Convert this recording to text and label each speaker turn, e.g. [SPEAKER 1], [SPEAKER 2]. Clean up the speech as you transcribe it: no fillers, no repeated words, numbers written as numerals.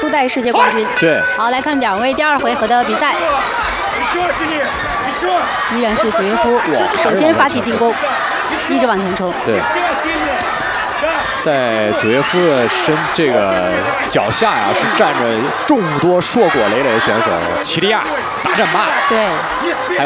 [SPEAKER 1] 初代世界冠军。
[SPEAKER 2] 对，
[SPEAKER 1] 好，来看2位第2回合的比赛，依然是祖约夫首先发起进攻，一直往前冲。
[SPEAKER 2] 对，在祖约夫的这个脚下呀，是站着众多硕果累累的选手，齐利亚、达占巴，
[SPEAKER 1] 对，
[SPEAKER 2] 还有